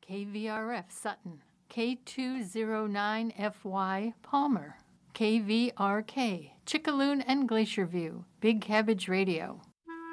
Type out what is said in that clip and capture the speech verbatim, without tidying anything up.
K V R F Sutton, K two oh nine F Y Palmer, K V R K Chickaloon and Glacier View, Big Cabbage Radio.